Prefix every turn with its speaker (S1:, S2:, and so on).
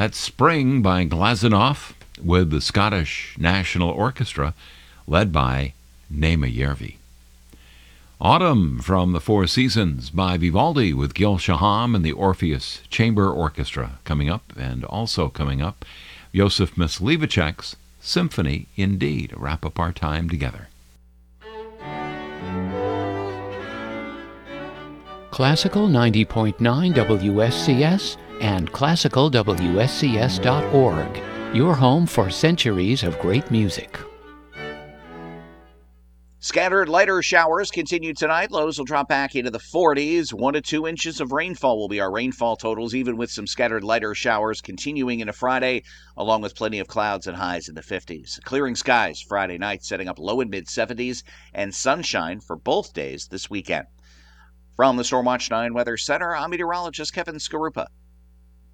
S1: That's Spring by Glazunov with the Scottish National Orchestra, led by Naima Järvi. Autumn from the Four Seasons by Vivaldi with Gil Shaham and the Orpheus Chamber Orchestra coming up, and also coming up, Josef Myslivacek's Symphony in D to wrap up our time together.
S2: Classical 90.9 WSCS and classicalwscs.org, your home for centuries of great music.
S3: Scattered lighter showers continue tonight. Lows will drop back into the 40s. 1 to 2 inches of rainfall will be our rainfall totals, even with some scattered lighter showers continuing into Friday, along with plenty of clouds and highs in the 50s. Clearing skies Friday night, setting up low and mid-70s, and sunshine for both days this weekend. From the Stormwatch 9 Weather Center, I'm meteorologist Kevin Skarupa.